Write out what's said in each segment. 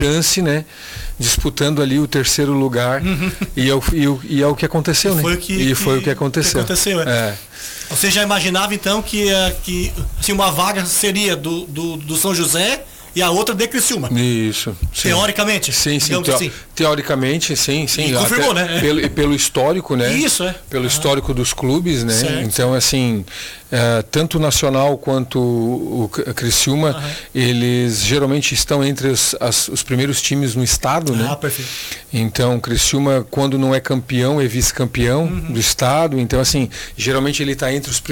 chance, né? Disputando ali o terceiro lugar. E é o que aconteceu, né? Foi o que aconteceu. Você já imaginava então que assim, uma vaga seria do São José e a outra de Criciúma? Isso. Sim. Teoricamente? Sim. Assim. Teoricamente, sim. E confirmou, né? Pelo histórico, né? Isso, Pelo histórico dos clubes, né? Certo. Então, assim, tanto o Nacional quanto o Criciúma, eles geralmente estão entre os primeiros times no estado, né? Perfeito. Então, o Criciúma, quando não é campeão, é vice-campeão do estado. Então, assim, geralmente ele está entre os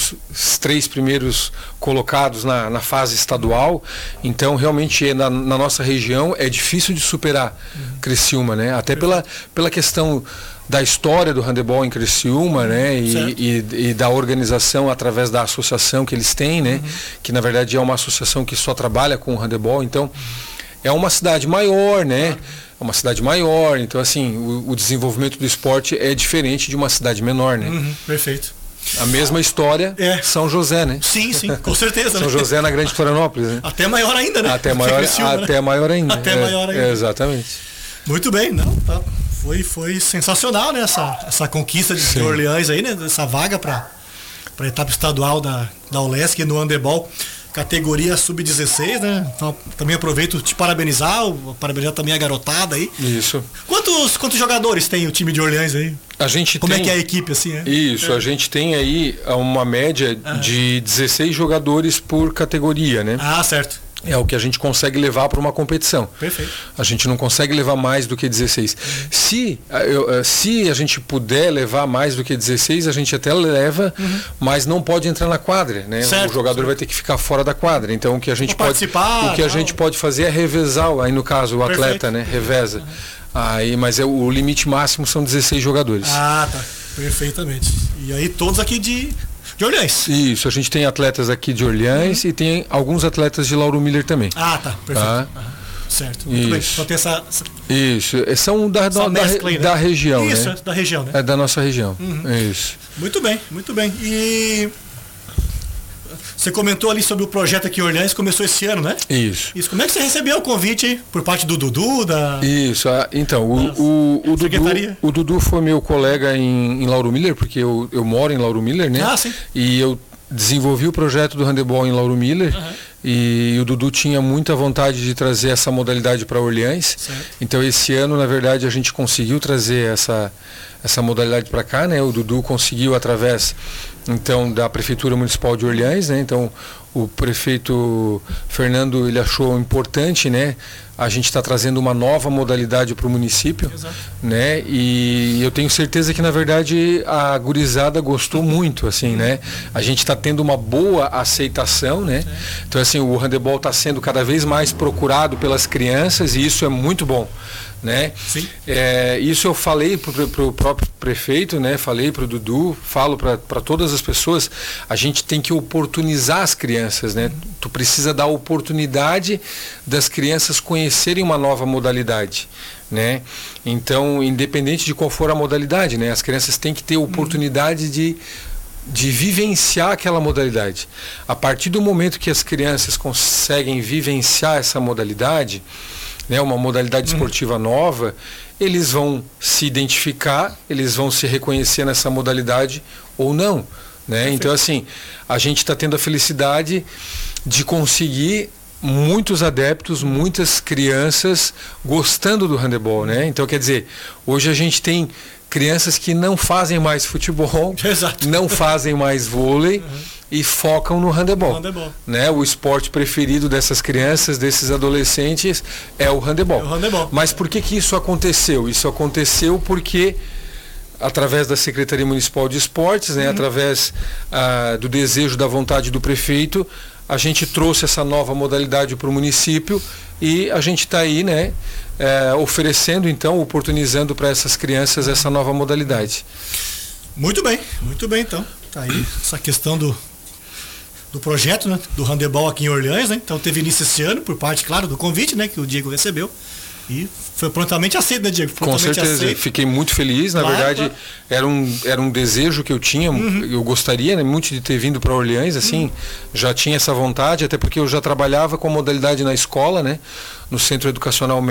3 primeiros colocados na fase estadual. Então, realmente, na nossa região, é difícil de superar Criciúma, né? Até pela questão da história do handebol em Criciúma, né? E da organização através da associação que eles têm, né? Que, na verdade, é uma associação que só trabalha com o handebol. Então, é uma cidade maior, né? É uma cidade maior. Então, assim, o desenvolvimento do esporte é diferente de uma cidade menor, né? Perfeito. A mesma história, São José, né? Sim, com certeza. São José na Grande Florianópolis, né? Até maior ainda, né? Até maior ainda. Até maior ainda. Exatamente. Muito bem, tá. Foi sensacional, né? Essa conquista de Orleans aí, né? Essa vaga para a etapa estadual da ULESC no handebol, categoria sub-16, né? Então, também aproveito te parabenizar também a garotada aí. Isso. Quantos jogadores tem o time de Orleans aí? Como é que é a equipe, assim, né? Isso, a gente tem aí uma média de 16 jogadores por categoria, né? Certo. É o que a gente consegue levar para uma competição. Perfeito. A gente não consegue levar mais do que 16. Se a gente puder levar mais do que 16, a gente até leva, mas não pode entrar na quadra, né? Certo, o jogador vai ter que ficar fora da quadra. Então o que a gente pode fazer é revezar, aí no caso o atleta, né? Reveza. Aí, mas o limite máximo são 16 jogadores. Tá. Perfeitamente. E aí todos aqui de Orleans. Isso, a gente tem atletas aqui de Orleans e tem alguns atletas de Lauro Miller também. Tá, perfeito. Certo, muito bem. Então tem essa... Isso, são da região, isso, né? Da região, né? É da nossa região, isso. Muito bem. E você comentou ali sobre o projeto aqui em Orleans, começou esse ano, né? Isso. Como é que você recebeu o convite aí, por parte do Dudu? Isso, então, o Dudu foi meu colega em Lauro Miller, porque eu moro em Lauro Miller, né? Sim. E eu desenvolvi o projeto do handebol em Lauro Miller, e o Dudu tinha muita vontade de trazer essa modalidade para Orleans. Certo. Então esse ano, na verdade, a gente conseguiu trazer essa modalidade para cá, né? O Dudu conseguiu através então da Prefeitura Municipal de Orleans, né? Então o prefeito Fernando, ele achou importante, né? A gente está trazendo uma nova modalidade para o município. Exato. Né? E eu tenho certeza que, na verdade, a gurizada gostou muito, assim, né? A gente está tendo uma boa aceitação, né? Então, assim, o handebol está sendo cada vez mais procurado pelas crianças e isso é muito bom, né? Sim. Isso eu falei para o próprio prefeito, né? Falei para o Dudu, falo para todas as pessoas, a gente tem que oportunizar as crianças, né? Tu precisa dar oportunidade das crianças conhecerem uma nova modalidade, né? Então, independente de qual for a modalidade, né? As crianças têm que ter oportunidade de vivenciar aquela modalidade. A partir do momento que as crianças conseguem vivenciar essa modalidade, né, uma modalidade esportiva nova, eles vão se identificar, eles vão se reconhecer nessa modalidade ou não, né? Então, assim, a gente está tendo a felicidade de conseguir muitos adeptos, muitas crianças gostando do handebol, né? Então, quer dizer, hoje a gente tem crianças que não fazem mais futebol, não fazem mais vôlei e focam no handebol, né? O esporte preferido dessas crianças, desses adolescentes é o handebol. Mas por que isso aconteceu? Isso aconteceu porque através da Secretaria Municipal de Esportes, né, através do desejo, da vontade do prefeito, a gente trouxe essa nova modalidade para o município e a gente está aí, né, oferecendo, então, oportunizando para essas crianças essa nova modalidade. Muito bem, então. Tá aí essa questão do projeto, né, do handebol aqui em Orleans, né? Então teve início esse ano, por parte, claro, do convite, né, que o Diego recebeu. E foi prontamente aceito, né, Diego? Com certeza, fiquei muito feliz. Na verdade, era um desejo que eu tinha, eu gostaria, né, muito de ter vindo para Orleans, assim, já tinha essa vontade, até porque eu já trabalhava com a modalidade na escola, né, no Centro Educacional